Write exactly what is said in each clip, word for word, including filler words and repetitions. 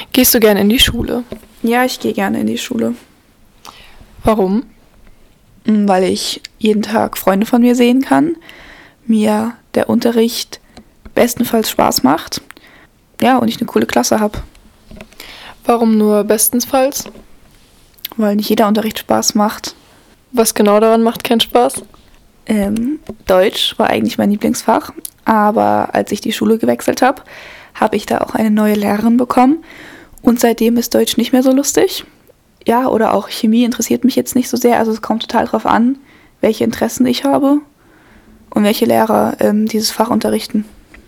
Gehst du gerne in die Schule? Ja, ich gehe gerne in die Schule. Warum? Weil ich jeden Tag Freunde von mir sehen kann, mir der Unterricht bestenfalls Spaß macht, ja, und ich eine coole Klasse habe. Warum nur bestenfalls? Weil nicht jeder Unterricht Spaß macht. Was genau daran macht keinen Spaß? Ähm, Deutsch war eigentlich mein Lieblingsfach, aber als ich die Schule gewechselt habe, habe ich da auch eine neue Lehrerin bekommen und seitdem ist Deutsch nicht mehr so lustig. Ja, oder auch Chemie interessiert mich jetzt nicht so sehr, also es kommt total drauf an, welche Interessen ich habe und welche Lehrer ähm, dieses Fach unterrichten.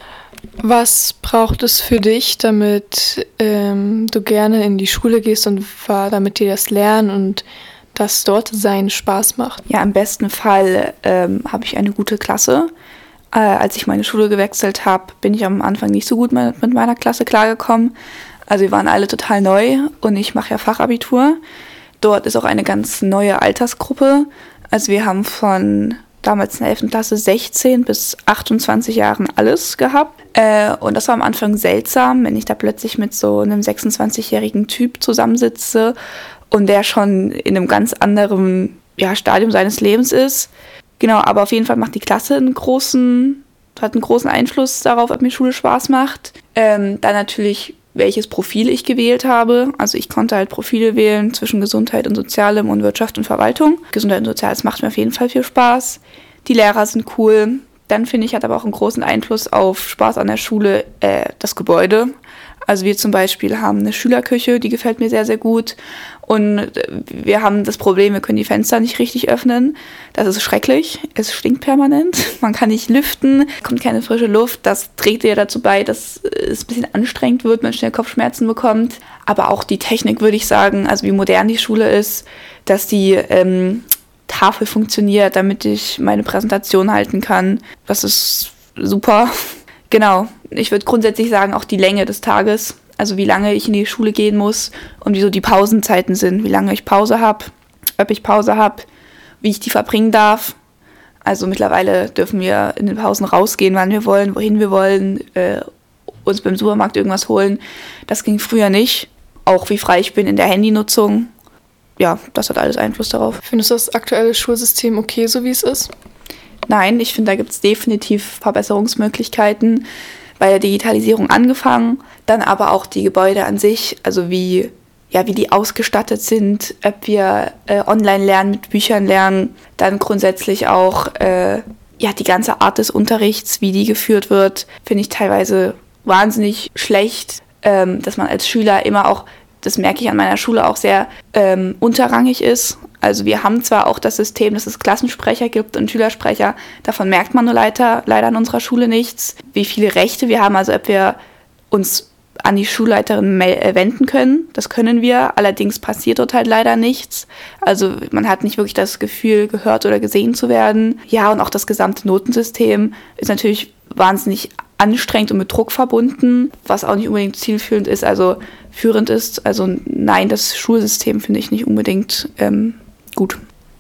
Was braucht es für dich, damit ähm, du gerne in die Schule gehst und war, damit dir das Lernen und das Dortsein Spaß macht? Ja, im besten Fall ähm, habe ich eine gute Klasse. Äh, als ich meine Schule gewechselt habe, bin ich am Anfang nicht so gut mit, mit meiner Klasse klargekommen. Also wir waren alle total neu und ich mache ja Fachabitur. Dort ist auch eine ganz neue Altersgruppe. Also wir haben von damals in der elften Klasse sechzehn bis achtundzwanzig Jahren alles gehabt. Äh, und das war am Anfang seltsam, wenn ich da plötzlich mit so einem sechsundzwanzigjährigen Typ zusammensitze und der schon in einem ganz anderen ja, Stadium seines Lebens ist. Genau, aber auf jeden Fall macht die Klasse einen großen, hat einen großen Einfluss darauf, ob mir Schule Spaß macht. Ähm, dann natürlich, welches Profil ich gewählt habe. Also ich konnte halt Profile wählen zwischen Gesundheit und Sozialem und Wirtschaft und Verwaltung. Gesundheit und Soziales macht mir auf jeden Fall viel Spaß. Die Lehrer sind cool. Dann finde ich, hat aber auch einen großen Einfluss auf Spaß an der Schule äh, das Gebäude. Also wir zum Beispiel haben eine Schülerküche, die gefällt mir sehr, sehr gut. Und wir haben das Problem, wir können die Fenster nicht richtig öffnen. Das ist schrecklich. Es stinkt permanent. Man kann nicht lüften, kommt keine frische Luft. Das trägt ja dazu bei, dass es ein bisschen anstrengend wird, man schnell Kopfschmerzen bekommt. Aber auch die Technik, würde ich sagen, also wie modern die Schule ist, dass die ähm, Tafel funktioniert, damit ich meine Präsentation halten kann. Das ist super. Genau. Ich würde grundsätzlich sagen, auch die Länge des Tages, also wie lange ich in die Schule gehen muss und wie so die Pausenzeiten sind, wie lange ich Pause habe, ob ich Pause habe, wie ich die verbringen darf. Also mittlerweile dürfen wir in den Pausen rausgehen, wann wir wollen, wohin wir wollen, äh, uns beim Supermarkt irgendwas holen. Das ging früher nicht. Auch wie frei ich bin in der Handynutzung. Ja, das hat alles Einfluss darauf. Findest du das aktuelle Schulsystem okay, so wie es ist? Nein, ich finde, da gibt es definitiv Verbesserungsmöglichkeiten. Bei der Digitalisierung angefangen, dann aber auch die Gebäude an sich, also wie, ja, wie die ausgestattet sind, ob wir äh, online lernen, mit Büchern lernen, dann grundsätzlich auch äh, ja, die ganze Art des Unterrichts, wie die geführt wird, finde ich teilweise wahnsinnig schlecht, ähm, dass man als Schüler immer auch, das merke ich an meiner Schule auch sehr, ähm, unterrangig ist. Also wir haben zwar auch das System, dass es Klassensprecher gibt und Schülersprecher, davon merkt man nur leider, leider an unserer Schule nichts. Wie viele Rechte wir haben, also ob wir uns an die Schulleiterin wenden können, das können wir, allerdings passiert dort halt leider nichts. Also man hat nicht wirklich das Gefühl, gehört oder gesehen zu werden. Ja, und auch das gesamte Notensystem ist natürlich wahnsinnig anstrengend und mit Druck verbunden, was auch nicht unbedingt zielführend ist, also führend ist. Also nein, das Schulsystem finde ich nicht unbedingt ähm, gut.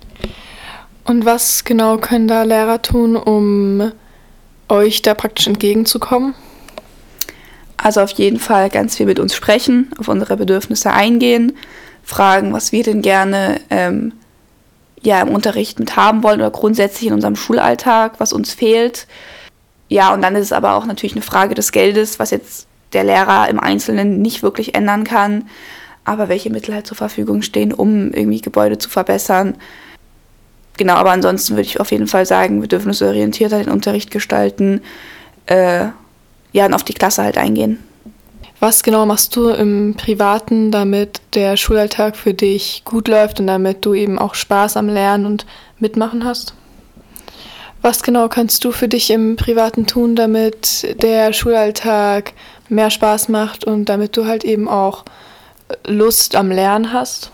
Und was genau können da Lehrer tun, um euch da praktisch entgegenzukommen? Also auf jeden Fall ganz viel mit uns sprechen, auf unsere Bedürfnisse eingehen, fragen, was wir denn gerne ähm, ja, im Unterricht mit haben wollen oder grundsätzlich in unserem Schulalltag, was uns fehlt. Ja, und dann ist es aber auch natürlich eine Frage des Geldes, was jetzt der Lehrer im Einzelnen nicht wirklich ändern kann, aber welche Mittel halt zur Verfügung stehen, um irgendwie Gebäude zu verbessern. Genau, aber ansonsten würde ich auf jeden Fall sagen, bedürfnisorientierter den Unterricht gestalten, äh, ja, und auf die Klasse halt eingehen. Was genau machst du im Privaten, damit der Schulalltag für dich gut läuft und damit du eben auch Spaß am Lernen und Mitmachen hast? Was genau kannst du für dich im Privaten tun, damit der Schulalltag mehr Spaß macht und damit du halt eben auch Lust am Lernen hast?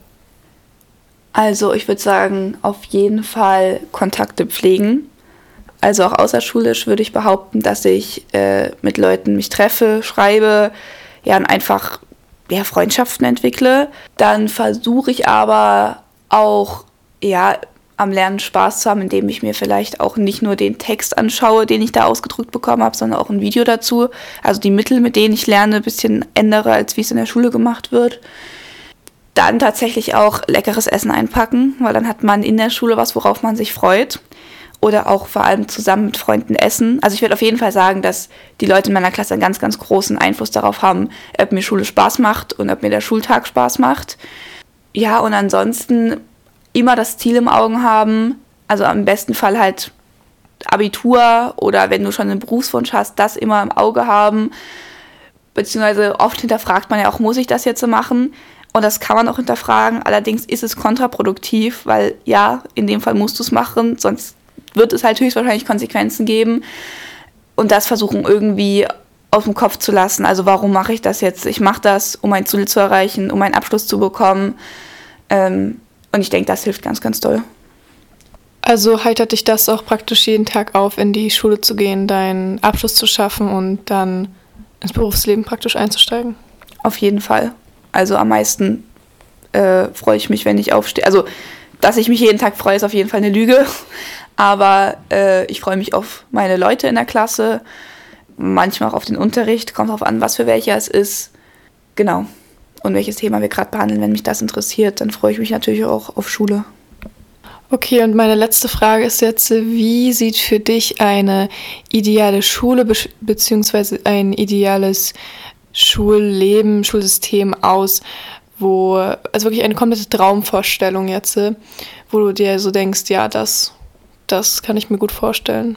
Also ich würde sagen, auf jeden Fall Kontakte pflegen. Also auch außerschulisch würde ich behaupten, dass ich äh, mit Leuten mich treffe, schreibe, ja, und einfach ja, Freundschaften entwickle. Dann versuche ich aber auch, ja, am Lernen Spaß zu haben, indem ich mir vielleicht auch nicht nur den Text anschaue, den ich da ausgedrückt bekommen habe, sondern auch ein Video dazu. Also die Mittel, mit denen ich lerne, ein bisschen ändere, als wie es in der Schule gemacht wird. Dann tatsächlich auch leckeres Essen einpacken, weil dann hat man in der Schule was, worauf man sich freut. Oder auch vor allem zusammen mit Freunden essen. Also ich würde auf jeden Fall sagen, dass die Leute in meiner Klasse einen ganz, ganz großen Einfluss darauf haben, ob mir Schule Spaß macht und ob mir der Schultag Spaß macht. Ja, und ansonsten immer das Ziel im Augen haben, also am besten Fall halt Abitur oder wenn du schon einen Berufswunsch hast, das immer im Auge haben, beziehungsweise oft hinterfragt man ja auch, muss ich das jetzt so machen? Und das kann man auch hinterfragen, allerdings ist es kontraproduktiv, weil ja, in dem Fall musst du es machen, sonst wird es halt höchstwahrscheinlich Konsequenzen geben und das versuchen irgendwie aus dem Kopf zu lassen, also warum mache ich das jetzt? Ich mache das, um mein Ziel zu erreichen, um meinen Abschluss zu bekommen, ähm, und ich denke, das hilft ganz, ganz doll. Also heitert dich das auch praktisch jeden Tag auf, in die Schule zu gehen, deinen Abschluss zu schaffen und dann ins Berufsleben praktisch einzusteigen? Auf jeden Fall. Also am meisten äh, freue ich mich, wenn ich aufstehe. Also, dass ich mich jeden Tag freue, ist auf jeden Fall eine Lüge. Aber äh, ich freue mich auf meine Leute in der Klasse, manchmal auch auf den Unterricht, kommt darauf an, was für welcher es ist. Genau. Und welches Thema wir gerade behandeln. Wenn mich das interessiert, dann freue ich mich natürlich auch auf Schule. Okay, und meine letzte Frage ist jetzt, wie sieht für dich eine ideale Schule be- beziehungsweise ein ideales Schulleben, Schulsystem aus, wo, also wirklich eine komplette Traumvorstellung jetzt, wo du dir so denkst, ja, das, das kann ich mir gut vorstellen?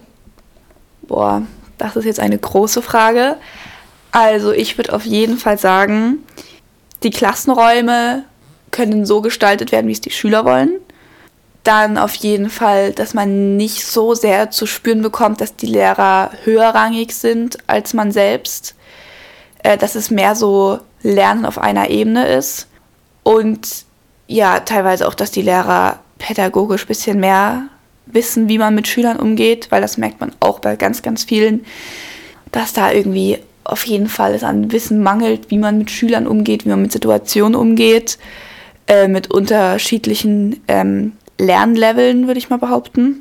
Boah, das ist jetzt eine große Frage. Also ich würde auf jeden Fall sagen, die Klassenräume können so gestaltet werden, wie es die Schüler wollen. Dann auf jeden Fall, dass man nicht so sehr zu spüren bekommt, dass die Lehrer höherrangig sind als man selbst. Äh, dass es mehr so Lernen auf einer Ebene ist. Und ja, teilweise auch, dass die Lehrer pädagogisch ein bisschen mehr wissen, wie man mit Schülern umgeht, weil das merkt man auch bei ganz, ganz vielen, dass da irgendwie auf jeden Fall es an Wissen mangelt, wie man mit Schülern umgeht, wie man mit Situationen umgeht, äh, mit unterschiedlichen ähm, Lernleveln, würde ich mal behaupten.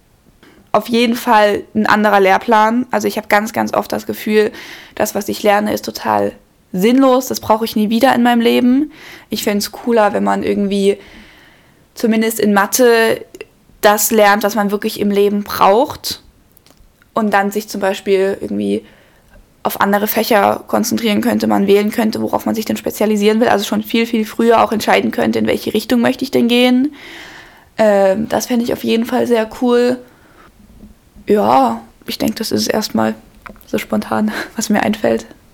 Auf jeden Fall ein anderer Lehrplan. Also ich habe ganz, ganz oft das Gefühl, das, was ich lerne, ist total sinnlos. Das brauche ich nie wieder in meinem Leben. Ich fände es cooler, wenn man irgendwie zumindest in Mathe das lernt, was man wirklich im Leben braucht und dann sich zum Beispiel irgendwie auf andere Fächer konzentrieren könnte, man wählen könnte, worauf man sich denn spezialisieren will. Also schon viel, viel früher auch entscheiden könnte, in welche Richtung möchte ich denn gehen. Ähm, das fände ich auf jeden Fall sehr cool. Ja, ich denke, das ist erstmal so spontan, was mir einfällt.